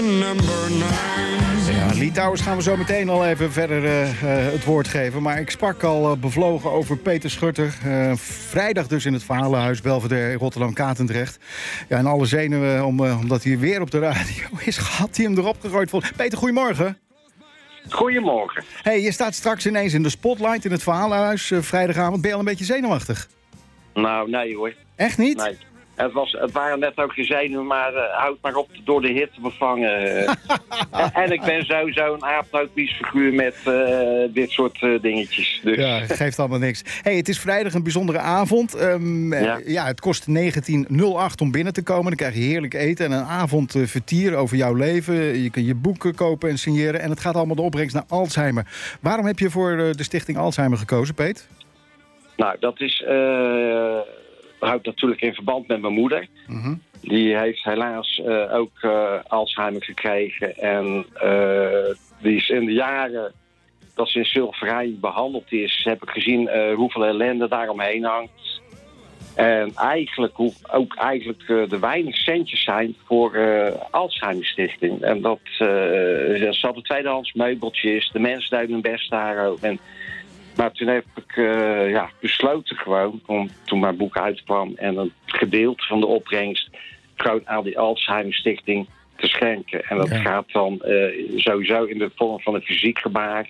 Ja, Litouwers gaan we zo meteen al even verder het woord geven. Maar ik sprak al bevlogen over Peter Schutter. Vrijdag dus in het Verhalenhuis Belvedere in Rotterdam-Katendrecht. Ja, en alle zenuwen omdat hij weer op de radio is, had hij hem erop gegooid. Peter, goedemorgen. Goedemorgen. Hey, je staat straks ineens in de spotlight in het Verhalenhuis vrijdagavond. Ben je al een beetje zenuwachtig? Nou, nee hoor. Echt niet? Nee. Het waren net ook geen zenuwen, maar houd maar op door de hit te bevangen. En ik ben sowieso een aapnootpiesfiguur met dit soort dingetjes. Dus. Ja, geeft allemaal niks. Hey, het is vrijdag een bijzondere avond. Ja, het kost 19,08 om binnen te komen. Dan krijg je heerlijk eten en een avond vertier over jouw leven. Je kan je boeken kopen en signeren. En het gaat allemaal de opbrengst naar Alzheimer. Waarom heb je voor de stichting Alzheimer gekozen, Peet? Nou, dat is... houdt natuurlijk in verband met mijn moeder. Mm-hmm. Die heeft helaas ook Alzheimer gekregen. En die is in de jaren dat ze in Zilverijn behandeld is, heb ik gezien hoeveel ellende daaromheen hangt. En eigenlijk ook de weinig centjes zijn voor Alzheimer Stichting. En dat ze hadden tweedehands meubeltjes, de mensen deden hun best daarover. Maar toen heb ik besloten gewoon, toen mijn boek uitkwam en een gedeelte van de opbrengst gewoon aan die Alzheimer Stichting te schenken. En dat gaat dan sowieso in de vorm van een fysiek gebaar.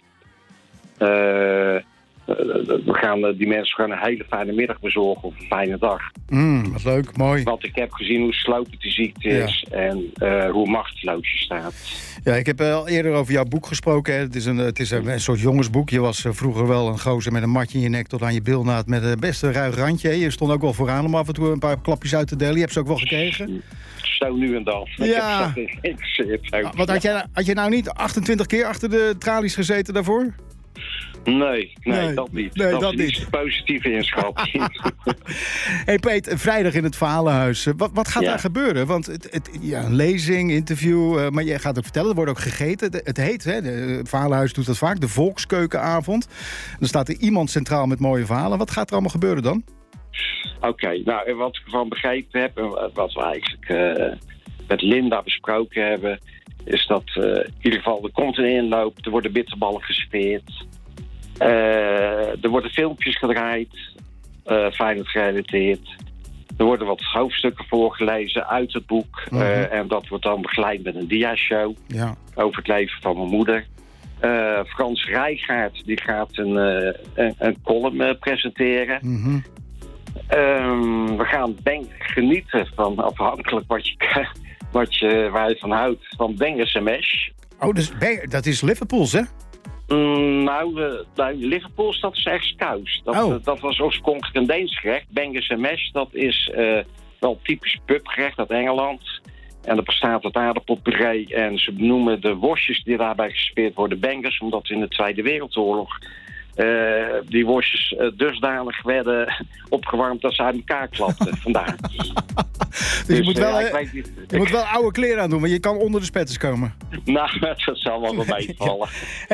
We gaan die mensen gewoon een hele fijne middag bezorgen of een fijne dag. Wat leuk, mooi. Want ik heb gezien hoe slopend die ziekte is en hoe machteloos je staat. Ja, ik heb al eerder over jouw boek gesproken. Hè. Het is een soort jongensboek. Je was vroeger wel een gozer met een matje in je nek tot aan je bilnaad met een best een ruig randje. Je stond ook wel vooraan om af en toe een paar klapjes uit te delen. Je hebt ze ook wel gekregen. Zo nu en dan. Ja. Wat had je nou niet 28 keer achter de tralies gezeten daarvoor? Nee, dat niet. Nee, dat is niet een positieve inschatting. Hey Peet, vrijdag in het Verhalenhuis. Wat gaat daar gebeuren? Want een lezing, interview, maar je gaat ook vertellen, er wordt ook gegeten. Het heet, het Verhalenhuis doet dat vaak, de Volkskeukenavond. Dan staat er iemand centraal met mooie verhalen. Wat gaat er allemaal gebeuren dan? Oké, nou, wat ik ervan begrepen heb en wat we eigenlijk met Linda besproken hebben, is dat in ieder geval er komt een inloop, er worden bitterballen geserveerd. Er worden filmpjes gedraaid, Feyenoord gerelateerd. Er worden wat hoofdstukken voorgelezen uit het boek. En dat wordt dan begeleid met een dia-show over het leven van mijn moeder. Frans Rijgaard die gaat een column presenteren. Mm-hmm. We gaan genieten van, afhankelijk waar je van houdt, van Bengers en Mash. Oh, dus dat is Liverpools, hè? Liverpools, dat is echt Scouse. Dat was oorspronkelijk een Deens gerecht. Bengers en Mash, dat is wel typisch pubgerecht uit Engeland. En dat bestaat uit aardappelpuree. En ze benoemen de worstjes die daarbij gespeeld worden Bengers, omdat in de Tweede Wereldoorlog die worstjes dusdanig werden opgewarmd dat ze uit elkaar klapten. Vandaar. Dus je moet wel oude kleren aan doen, want je kan onder de spetters komen. Nou, dat zal wel meevallen.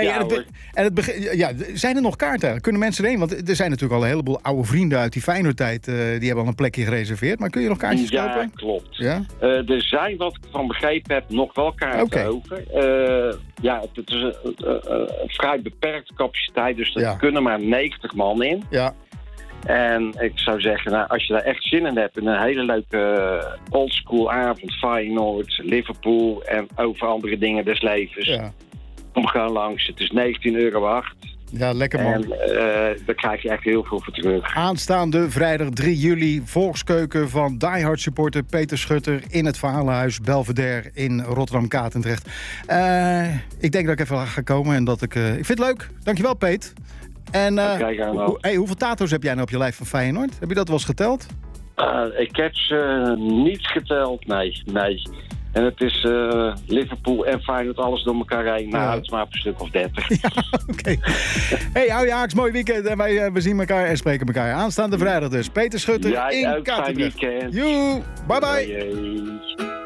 Zijn er nog kaarten? Kunnen mensen erheen? Want er zijn natuurlijk al een heleboel oude vrienden uit die Feyenoord-tijd. Die hebben al een plekje gereserveerd. Maar kun je nog kaartjes kopen? Ja, klopt. Ja? Er zijn, wat ik van begrepen heb, nog wel kaarten over. Het is een vrij beperkte capaciteit, dus er kunnen maar 90 man in. Ja. En ik zou zeggen, als je daar echt zin in hebt, in een hele leuke oldschool avond, Feyenoord, Liverpool en over andere dingen des levens. Kom gewoon langs. Het is €19,08. Ja, lekker man. En daar krijg je echt heel veel voor terug. Aanstaande vrijdag 3 juli, Volkskeuken van diehard supporter Peter Schutter in het Verhalenhuis Belvedere in Rotterdam-Katendrecht. Ik denk dat ik even ga komen en dat ik vind het leuk. Dankjewel, Peet. En hoeveel tato's heb jij nou op je lijf van Feyenoord? Heb je dat wel eens geteld? Ik heb ze niet geteld, nee. En het is Liverpool en Feyenoord alles door elkaar heen. Nou, het is maar op een stuk of 30. Ja, oké. Hey, hou je haaks, mooi weekend. En we zien elkaar en spreken elkaar. Aanstaande vrijdag dus. Peter Schutter in Katendrecht. Fijn weekend. Joe, bye bye. Bye.